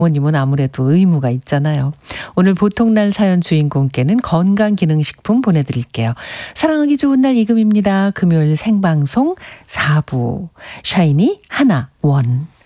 부모님은 아무래도 의무가 있잖아요. 오늘 보통날 사연 주인공께는 건강기능식품 보내드릴게요. 사랑하기 좋은 날 이금입니다. 금요일 생방송 4부 샤이니 하나 원.